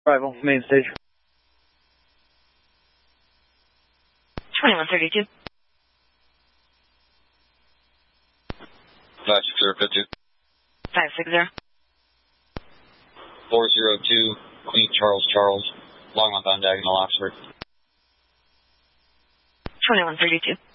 Arrival, main stage. 2132. 56052. 560. 402, Queen Charles, Longmont on Diagonal, Oxford. 2132.